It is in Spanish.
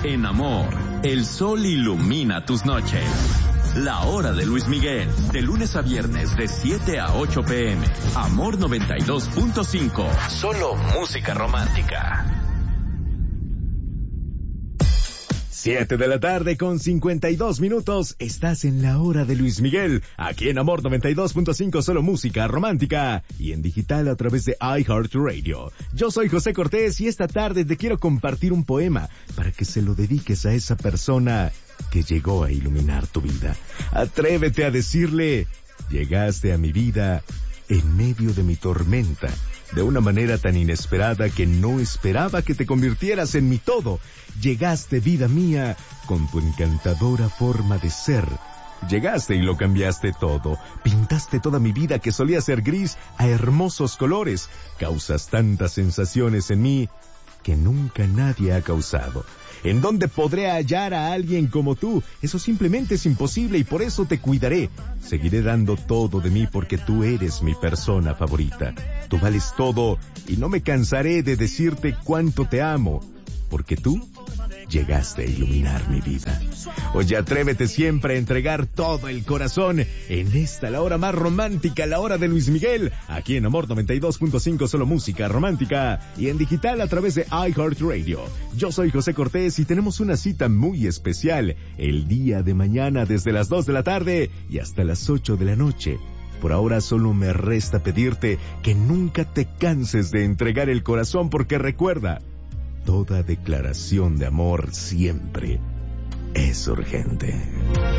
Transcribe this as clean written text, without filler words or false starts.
En Amor, el sol ilumina tus noches. La hora de Luis Miguel, de lunes a viernes de 7 a 8 p.m. Amor 92.5, solo música romántica. 7 de la tarde con 52 minutos, estás en la hora de Luis Miguel, aquí en Amor 92.5, solo música romántica, y en digital a través de iHeartRadio. Yo soy José Cortés y esta tarde te quiero compartir un poema para que se lo dediques a esa persona que llegó a iluminar tu vida. Atrévete a decirle, llegaste a mi vida en medio de mi tormenta, de una manera tan inesperada que no esperaba que te convirtieras en mi todo. Llegaste, vida mía, con tu encantadora forma de ser. Llegaste y lo cambiaste todo. Pintaste toda mi vida que solía ser gris a hermosos colores. Causas tantas sensaciones en mí que nunca nadie ha causado. ¿En dónde podré hallar a alguien como tú? Eso simplemente es imposible y por eso te cuidaré. Seguiré dando todo de mí porque tú eres mi persona favorita. Tú vales todo y no me cansaré de decirte cuánto te amo, porque tú llegaste a iluminar mi vida. Oye, atrévete siempre a entregar todo el corazón en esta, la hora más romántica, la hora de Luis Miguel, aquí en Amor 92.5, solo música romántica, y en digital a través de iHeartRadio. Yo soy José Cortés y tenemos una cita muy especial el día de mañana desde las 2 de la tarde y hasta las 8 de la noche. Por ahora solo me resta pedirte que nunca te canses de entregar el corazón, porque recuerda, toda declaración de amor siempre es urgente.